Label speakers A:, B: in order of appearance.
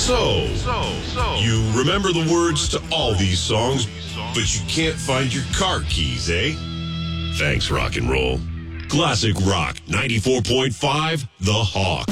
A: You remember the words to all these songs, but you can't find your car keys, eh? Thanks, rock and roll. Classic Rock 94.5, The Hawk.